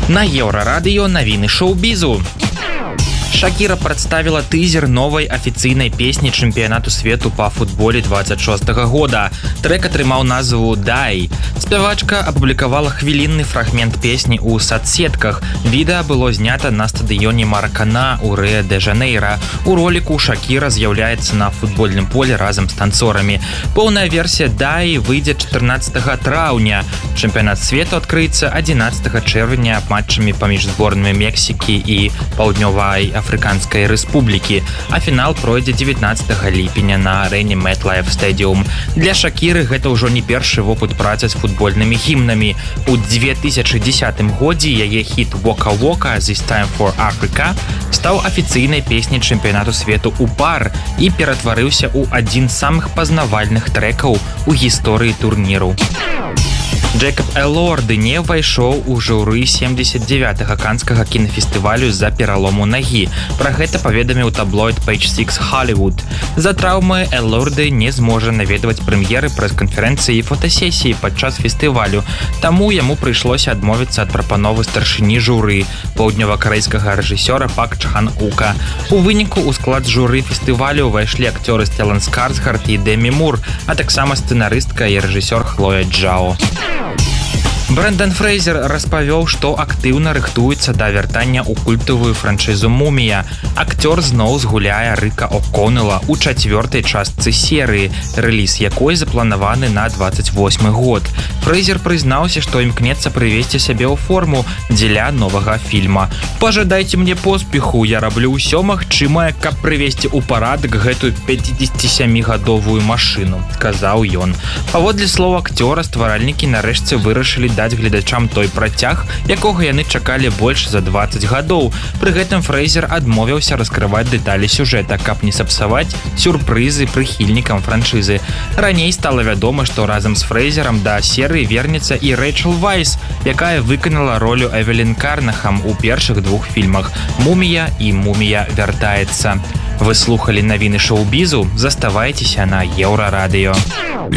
На Еўрарадыё навіны шоу-бізу. Шакіра прадставіла тызер новай афіцыйнай песні чэмпіянату свету па футболе 26-го года. Трэк атрымаў назву «Дай». Спявачка апублікавала хвілінны фрагмент песні ў сацсетках. Відэа было знята на стадыёне Маракана ў Рыа-дэ-Жанейра. У роліку Шакіра з'яўляецца на футбольным поле разам з танцорамі. Поўная версія «Дай» выйдзе 14 траўня. Чэмпіянат свету адкрыецца 11 чэрвеня матчамі паміж зборнымі Мексікі і Паўднёвай Афрыканскай рэспублікі, а фінал пройдзе 19 ліпеня на арэне MetLife Stadium. Для Шакіры гэта ўжо не першы вопыт працы з футбольнымі гімнамі. У 2010 годзе яе хіт «Waka Waka» «This Time for Africa» стаў афіцыйнай песняй чэмпіянату свету ў пар і ператварыўся ў адзін з самых пазнавальных трэкаў у гісторыі турніру. Джэйкаб Элорды не ўвайшоў у журы 79-га канскага кінафестывалю з-за пералому нагі. Пра гэта паведаміў таблоід Page Six Hollywood. За траўмы Элорды не зможа наведваць прэм'еры, прэс-канферэнцыі і фотасесіі падчас фестывалю, таму яму прыйшлося адмовіцца ад прапановы старшыні журы, паўднёва-карэйскага рэжысёра Пак Чхан Ука. У выніку ў склад журы фестывалю ўвайшлі акцёры Стэлан Скарсгард і Дэмі Мур, а таксама сцэнарыстка і рэжысёр Хлоя Джао. Брэндон Фрэйзер распавёў, што актыўна рыхтуецца да вяртання ў культавую франшызу «Мумія». Акцёр зноў згуляе Рыка О'Коннелла ў 4-й частцы серыі, рэліз якой запланаваны на 28 год. Фрэйзер прызнаўся, што імкнецца прывесці сябе ў форму дзеля новага фільма. «Пажадайце мне поспеху, я раблю ўсё магчымае, каб прывесці ў парадак гэтую 57-гадовую машыну», сказаў ён. Паводле слоў акцёра, стваральнікі нарэшце вырашылі даць гледачам той працяг, якога яны чакалі больш за 20 гадоў. Пры гэтым Фрэйзер адмовіўся раскрываць дэталі сюжэта, каб не сапсаваць сюрпрызы прыхільнікам франшызы. Раней стала вядома, што разам з Фрэйзерам да серыі вернецца і Рэйчэл Вайс, якая выканала ролю Эвелін Карнахам у першых двух фільмах «Мумія» і «Мумія вяртаецца». Вы слухалі навіны шоу-бізу, заставайцеся на Еўрарадыё.